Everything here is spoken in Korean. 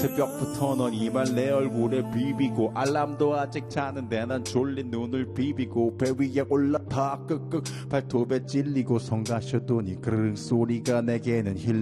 새벽부터 넌 이만 내 얼굴에 비비고 알람도 아직 자는데 난 졸린 눈을 비비고 배 위에 올라타 끄끄 발톱에 찔리고 성가셔도니 그르릉 소리가 내게는 힐